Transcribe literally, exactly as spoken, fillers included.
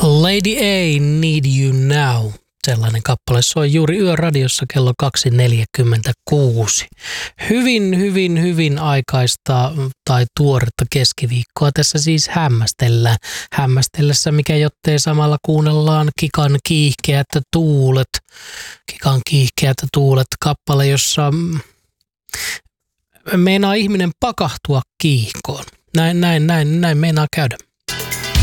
Lady A, Need You Now. Sellainen kappale soi juuri Yöradiossa kello kaksi neljäkymmentäkuusi. Hyvin, hyvin, hyvin aikaista tai tuoretta keskiviikkoa tässä siis hämmästellään. Hämmästellessä, mikä jottei samalla kuunnellaan Kikan kiihkeät tuulet. Kikan kiihkeät tuulet kappale, jossa meinaa ihminen pakahtua kiihkoon. Näin, näin, näin, näin meinaa käydä.